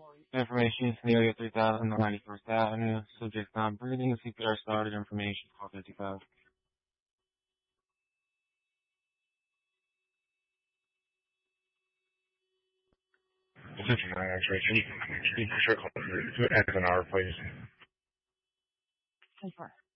Information is Nelia 3000 91st Avenue. Subject not breathing. CPR started. Information 455. This is 9 X-ray. Can you push your call to half an hour, please? 10-4.